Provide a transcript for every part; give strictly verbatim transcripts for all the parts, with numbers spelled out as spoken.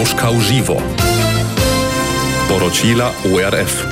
Moskau Živo. Poročila O R F.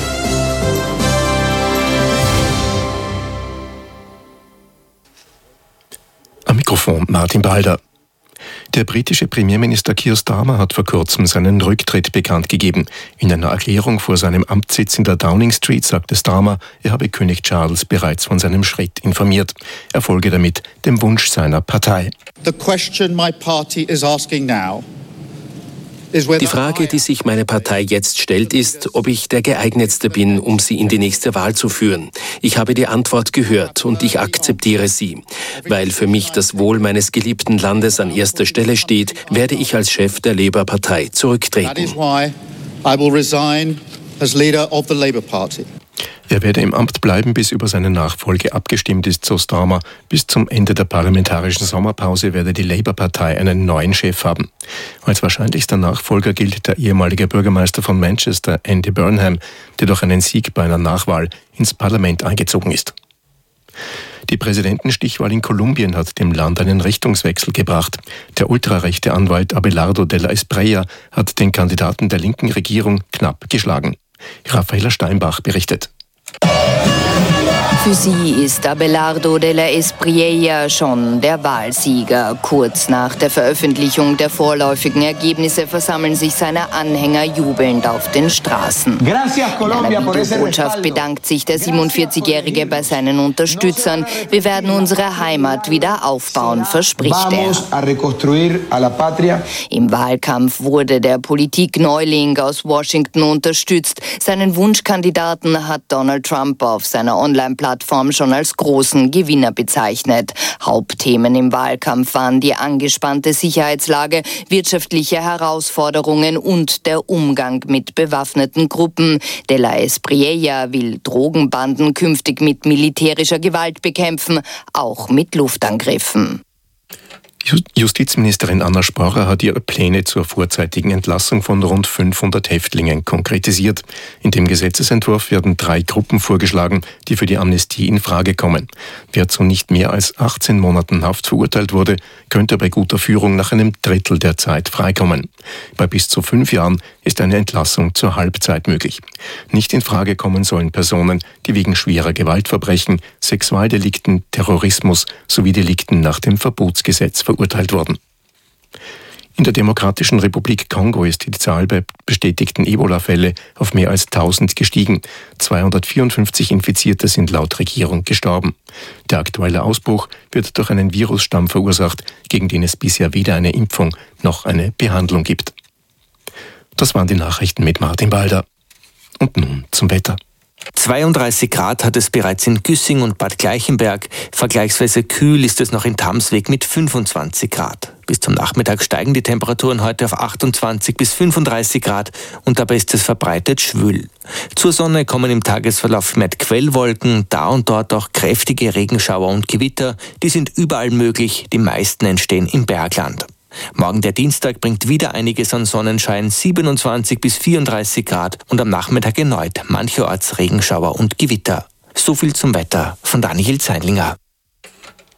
Am Mikrofon Martin Balder. Der britische Premierminister Keir Starmer hat vor kurzem seinen Rücktritt bekannt gegeben. In einer Erklärung vor seinem Amtssitz in der Downing Street sagte Starmer, er habe König Charles bereits von seinem Schritt informiert. Er folge damit dem Wunsch seiner Partei. The question my party is asking now. Die Frage, die sich meine Partei jetzt stellt, ist, ob ich der geeignetste bin, um sie in die nächste Wahl zu führen. Ich habe die Antwort gehört und ich akzeptiere sie. Weil für mich das Wohl meines geliebten Landes an erster Stelle steht, werde ich als Chef der Labour-Partei zurücktreten. That is why I will resign as leader of the Labour Party. Er werde im Amt bleiben, bis über seine Nachfolge abgestimmt ist, so Starmer. Bis zum Ende der parlamentarischen Sommerpause werde die Labour-Partei einen neuen Chef haben. Als wahrscheinlichster Nachfolger gilt der ehemalige Bürgermeister von Manchester, Andy Burnham, der durch einen Sieg bei einer Nachwahl ins Parlament eingezogen ist. Die Präsidentenstichwahl in Kolumbien hat dem Land einen Richtungswechsel gebracht. Der ultrarechte Anwalt Abelardo de la Espriella hat den Kandidaten der linken Regierung knapp geschlagen. Raffaella Steinbach berichtet. Für sie ist Abelardo de la Espriella schon der Wahlsieger. Kurz nach der Veröffentlichung der vorläufigen Ergebnisse versammeln sich seine Anhänger jubelnd auf den Straßen. In einer Videobotschaft bedankt sich der siebenundvierzigjährige bei seinen Unterstützern. Wir werden unsere Heimat wieder aufbauen, verspricht er. Im Wahlkampf wurde der Politikneuling aus Washington unterstützt. Seinen Wunschkandidaten hat Donald Trump auf seiner Online-Plattform schon als großen Gewinner bezeichnet. Hauptthemen im Wahlkampf waren die angespannte Sicherheitslage, wirtschaftliche Herausforderungen und der Umgang mit bewaffneten Gruppen. De la Espriella will Drogenbanden künftig mit militärischer Gewalt bekämpfen, auch mit Luftangriffen. Justizministerin Anna Sporer hat ihre Pläne zur vorzeitigen Entlassung von rund fünfhundert Häftlingen konkretisiert. In dem Gesetzesentwurf werden drei Gruppen vorgeschlagen, die für die Amnestie in Frage kommen. Wer zu nicht mehr als achtzehn Monaten Haft verurteilt wurde, könnte bei guter Führung nach einem Drittel der Zeit freikommen. Bei bis zu fünf Jahren ist eine Entlassung zur Halbzeit möglich. Nicht in Frage kommen sollen Personen, die wegen schwerer Gewaltverbrechen, Sexualdelikten, Terrorismus sowie Delikten nach dem Verbotsgesetz verurteilt wurden. In der Demokratischen Republik Kongo ist die Zahl der bestätigten Ebola-Fälle auf mehr als tausend gestiegen. zweihundertvierundfünfzig Infizierte sind laut Regierung gestorben. Der aktuelle Ausbruch wird durch einen Virusstamm verursacht, gegen den es bisher weder eine Impfung noch eine Behandlung gibt. Das waren die Nachrichten mit Martin Balder. Und nun zum Wetter. zweiunddreißig Grad hat es bereits in Güssing und Bad Gleichenberg. Vergleichsweise kühl ist es noch in Tamsweg mit fünfundzwanzig Grad. Bis zum Nachmittag steigen die Temperaturen heute auf achtundzwanzig bis fünfunddreißig Grad und dabei ist es verbreitet schwül. Zur Sonne kommen im Tagesverlauf vermehrt Quellwolken, da und dort auch kräftige Regenschauer und Gewitter. Die sind überall möglich, die meisten entstehen im Bergland. Morgen der Dienstag bringt wieder einiges an Sonnenschein, siebenundzwanzig bis vierunddreißig Grad und am Nachmittag erneut mancherorts Regenschauer und Gewitter. So viel zum Wetter von Daniel Zeinlinger.